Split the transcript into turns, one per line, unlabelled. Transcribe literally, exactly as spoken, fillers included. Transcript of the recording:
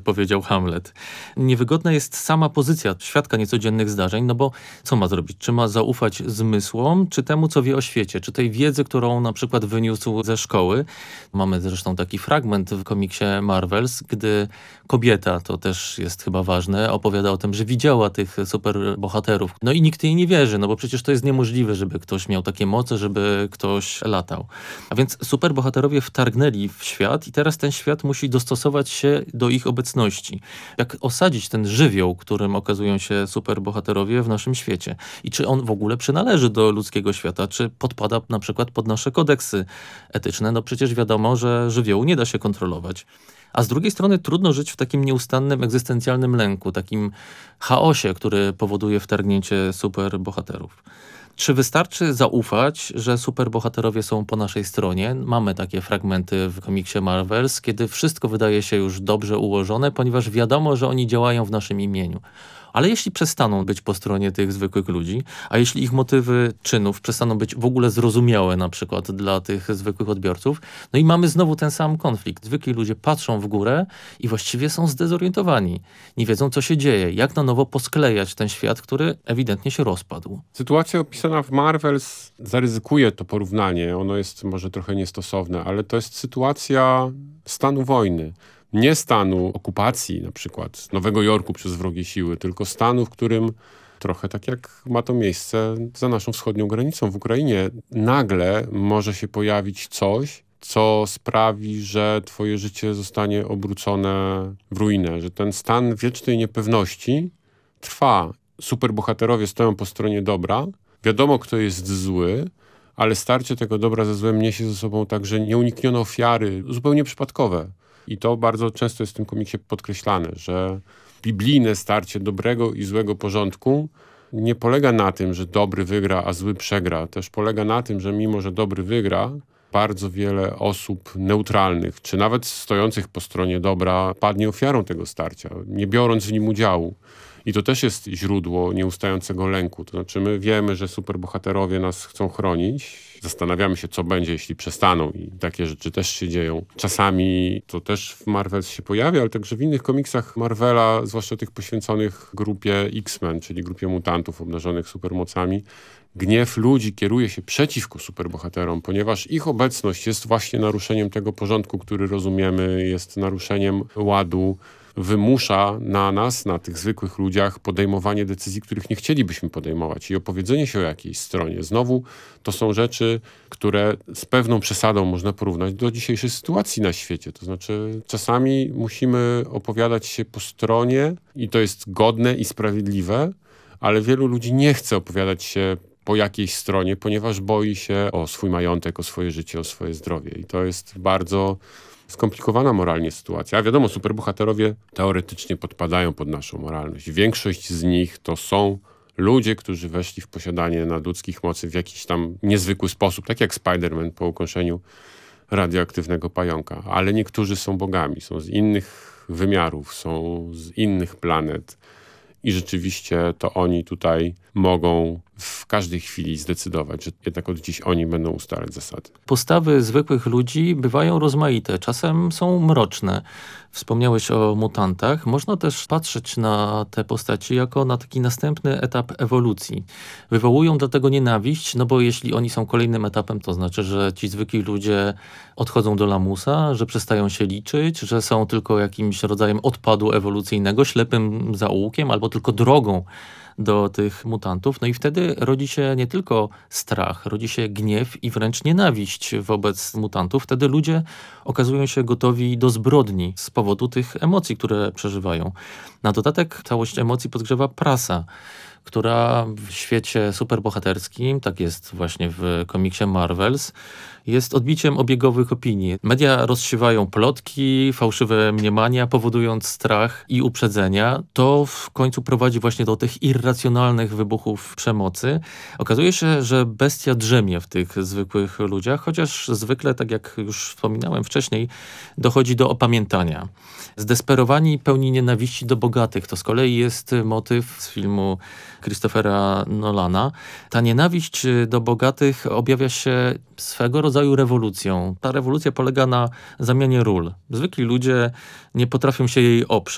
powiedział Hamlet. Niewygodna jest sama pozycja świadka niecodziennych zdarzeń, no bo co ma zrobić? Czy ma zaufać zmysłom, czy temu, co wie o świecie? Czy tej wiedzy, którą na przykład wyniósł ze szkoły? Mamy zresztą taki fragment w komiksie Marvels, gdy kobieta, to też jest chyba ważne, opowiada o tym, że widziała tych superbohaterów. No i nikt jej nie wierzy, no bo przecież to jest niemożliwe, żeby ktoś miał takie moce, żeby ktoś latał. A więc superbohaterowie wtargnęli w świat i teraz ten świat musi dostosować się do ich obecności. Jak osadzić ten żywioł, którym okazują się superbohaterowie w naszym świecie? I czy on w ogóle przynależy do ludzkiego świata? Czy podpada na przykład pod nasze kodeksy etyczne? No przecież wiadomo, że żywiołu nie da się kontrolować. A z drugiej strony trudno żyć w takim nieustannym, egzystencjalnym lęku, takim chaosie, który powoduje wtargnięcie superbohaterów. Czy wystarczy zaufać, że superbohaterowie są po naszej stronie? Mamy takie fragmenty w komiksie Marvels, kiedy wszystko wydaje się już dobrze ułożone, ponieważ wiadomo, że oni działają w naszym imieniu. Ale jeśli przestaną być po stronie tych zwykłych ludzi, a jeśli ich motywy czynów przestaną być w ogóle zrozumiałe na przykład dla tych zwykłych odbiorców, no i mamy znowu ten sam konflikt. Zwykli ludzie patrzą w górę i właściwie są zdezorientowani. Nie wiedzą, co się dzieje, jak na nowo posklejać ten świat, który ewidentnie się rozpadł.
Sytuacja opisana w Marvels, zaryzykuję to porównanie, ono jest może trochę niestosowne, ale to jest sytuacja stanu wojny. Nie stanu okupacji, na przykład Nowego Jorku przez wrogie siły, tylko stanu, w którym trochę tak jak ma to miejsce za naszą wschodnią granicą w Ukrainie, nagle może się pojawić coś, co sprawi, że twoje życie zostanie obrócone w ruinę, że ten stan wiecznej niepewności trwa. Superbohaterowie stoją po stronie dobra, wiadomo, kto jest zły, ale starcie tego dobra ze złem niesie ze sobą także nieuniknione ofiary, zupełnie przypadkowe. I to bardzo często jest w tym komiksie podkreślane, że biblijne starcie dobrego i złego porządku nie polega na tym, że dobry wygra, a zły przegra. Też polega na tym, że mimo, że dobry wygra, bardzo wiele osób neutralnych, czy nawet stojących po stronie dobra, padnie ofiarą tego starcia, nie biorąc w nim udziału. I to też jest źródło nieustającego lęku. To znaczy my wiemy, że superbohaterowie nas chcą chronić. Zastanawiamy się, co będzie, jeśli przestaną. I takie rzeczy też się dzieją. Czasami to też w Marvels się pojawia, ale także w innych komiksach Marvela, zwłaszcza tych poświęconych grupie X-Men, czyli grupie mutantów obdarzonych supermocami, gniew ludzi kieruje się przeciwko superbohaterom, ponieważ ich obecność jest właśnie naruszeniem tego porządku, który rozumiemy, jest naruszeniem ładu, wymusza na nas, na tych zwykłych ludziach podejmowanie decyzji, których nie chcielibyśmy podejmować i opowiedzenie się o jakiejś stronie. Znowu to są rzeczy, które z pewną przesadą można porównać do dzisiejszej sytuacji na świecie. To znaczy czasami musimy opowiadać się po stronie i to jest godne i sprawiedliwe, ale wielu ludzi nie chce opowiadać się po jakiejś stronie, ponieważ boi się o swój majątek, o swoje życie, o swoje zdrowie. I to jest bardzo skomplikowana moralnie sytuacja. A wiadomo, superbohaterowie teoretycznie podpadają pod naszą moralność. Większość z nich to są ludzie, którzy weszli w posiadanie nadludzkich mocy w jakiś tam niezwykły sposób, tak jak Spider-Man po ukończeniu radioaktywnego pająka. Ale niektórzy są bogami, są z innych wymiarów, są z innych planet. I rzeczywiście to oni tutaj mogą w każdej chwili zdecydować, że jednak od dziś oni będą ustalać zasady.
Postawy zwykłych ludzi bywają rozmaite, czasem są mroczne. Wspomniałeś o mutantach. Można też patrzeć na te postaci jako na taki następny etap ewolucji. Wywołują dlatego nienawiść, no bo jeśli oni są kolejnym etapem, to znaczy, że ci zwykli ludzie odchodzą do lamusa, że przestają się liczyć, że są tylko jakimś rodzajem odpadu ewolucyjnego, ślepym zaułkiem albo tylko drogą do tych mutantów. No i wtedy rodzi się nie tylko strach, rodzi się gniew i wręcz nienawiść wobec mutantów. Wtedy ludzie okazują się gotowi do zbrodni z powodu tych emocji, które przeżywają. Na dodatek całość emocji podgrzewa prasa, która w świecie superbohaterskim, tak jest właśnie w komiksie Marvels, jest odbiciem obiegowych opinii. Media rozsiewają plotki, fałszywe mniemania, powodując strach i uprzedzenia. To w końcu prowadzi właśnie do tych irracjonalnych wybuchów przemocy. Okazuje się, że bestia drzemie w tych zwykłych ludziach, chociaż zwykle, tak jak już wspominałem wcześniej, dochodzi do opamiętania. Zdesperowani, pełni nienawiści do bogatych. To z kolei jest motyw z filmu Christophera Nolana. Ta nienawiść do bogatych objawia się swego rodzaju rewolucją. Ta rewolucja polega na zamianie ról. Zwykli ludzie nie potrafią się jej oprzeć.